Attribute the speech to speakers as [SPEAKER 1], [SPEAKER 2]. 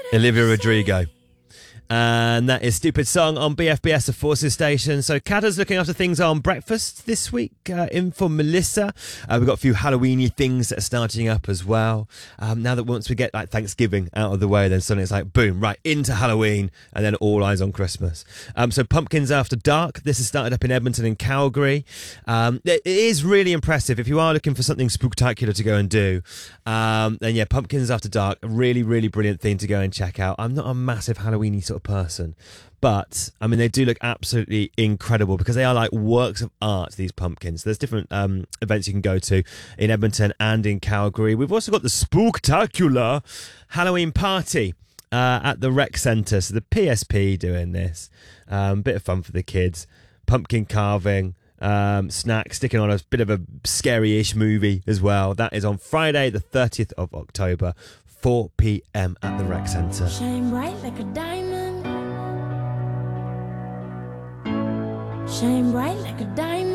[SPEAKER 1] Olivia Rodrigo. And that is Stupid Song on BFBS, the Forces station. So Kata's looking after things on breakfast this week. In for Melissa. We've got a few Halloweeny things that are starting up as well. Now that once we get like Thanksgiving out of the way, then suddenly it's like boom, right into Halloween, and then all eyes on Christmas. So Pumpkins After Dark. This has started up in Edmonton and Calgary. It is really impressive. If you are looking for something spectacular to go and do, then yeah, Pumpkins After Dark, a really, really brilliant thing to go and check out. I'm not a massive Halloweeny sort of person, but I mean they do look absolutely incredible because they are like works of art, these pumpkins. There's different events you can go to in Edmonton and in Calgary. We've also got the Spooktacular Halloween party at the rec centre, so the PSP doing this. Bit of fun for the kids, pumpkin carving, snacks, sticking on a bit of a scary-ish movie as well. That is on Friday the 30th of October, 4 p.m. at the rec centre.
[SPEAKER 2] Shine bright like a diamond. Shine bright like a diamond.